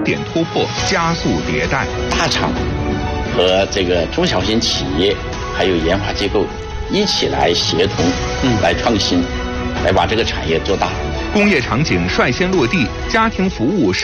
点突破，加速迭代。 大厂和这个中小型企业还有研发机构一起来协同，来创新，来把这个产业做大。 工业场景率先落地，家庭服务